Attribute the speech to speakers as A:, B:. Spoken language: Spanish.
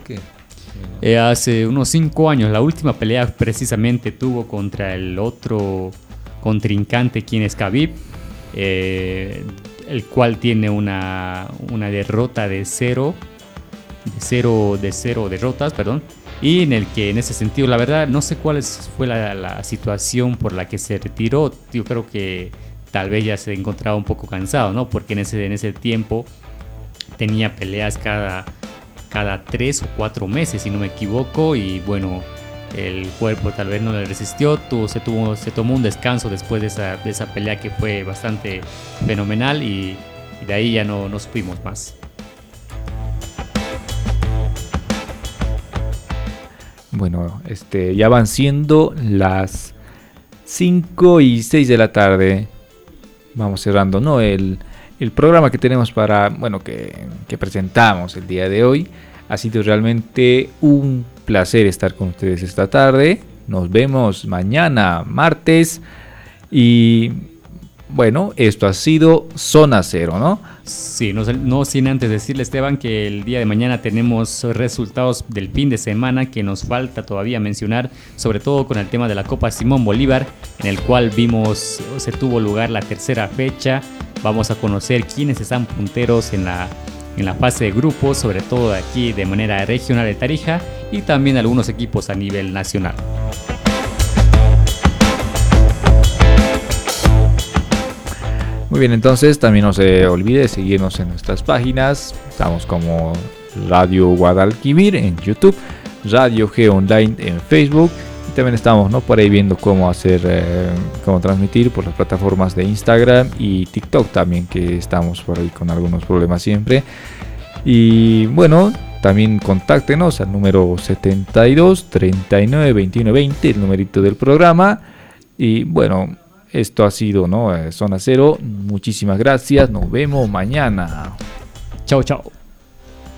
A: qué?
B: Hace unos 5 años, la última pelea precisamente tuvo contra el otro contrincante, quien es Khabib, el cual tiene una derrota de cero derrotas, perdón. Y en ese sentido, la verdad, no sé cuál fue la situación por la que se retiró. Yo creo que tal vez ya se encontraba un poco cansado, ¿no? Porque en ese tiempo tenía peleas cada 3 o 4 meses, si no me equivoco, y bueno, el cuerpo tal vez no le resistió, se tomó un descanso después de esa pelea que fue bastante fenomenal, y de ahí ya no supimos más.
A: Bueno, ya van siendo las 5:06 de la tarde. Vamos cerrando, ¿no? El programa que tenemos que presentamos el día de hoy. Ha sido realmente un placer estar con ustedes esta tarde. Nos vemos mañana, martes. Y bueno, esto ha sido Zona Cero, ¿no?
B: Sí, no sin antes decirle, Esteban, que el día de mañana tenemos resultados del fin de semana que nos falta todavía mencionar, sobre todo con el tema de la Copa Simón Bolívar, en el cual se tuvo lugar la tercera fecha. Vamos a conocer quiénes están punteros en la fase de grupos, sobre todo aquí de manera regional de Tarija, y también algunos equipos a nivel nacional.
A: Muy bien, entonces también no se olvide seguirnos en nuestras páginas. Estamos como Radio Guadalquivir en YouTube, Radio G Online en Facebook, y también estamos, ¿no?, por ahí viendo cómo transmitir por las plataformas de Instagram y TikTok también, que estamos por ahí con algunos problemas siempre. Y bueno, también contáctenos al número 72 39 21 20, el numerito del programa. Y bueno, esto ha sido, ¿no?, Zona Cero. Muchísimas gracias. Nos vemos mañana.
B: Chao, chao.